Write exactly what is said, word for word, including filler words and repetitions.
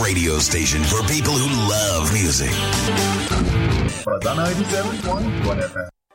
radio station for people who love music. But ninety-seven point one F M.